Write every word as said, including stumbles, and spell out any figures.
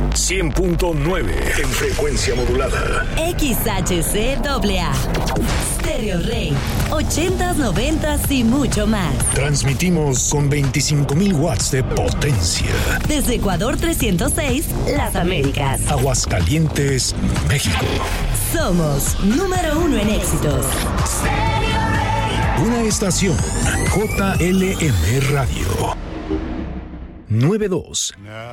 cien punto nueve en frecuencia modulada. X H C A A. Stereo Rey. ochentas, noventas y mucho más. Transmitimos con veinticinco mil watts de potencia. Desde Ecuador trescientos seis, Las Américas. Aguascalientes, México. Somos número uno en éxitos. Una estación J L M Radio. noventa y dos.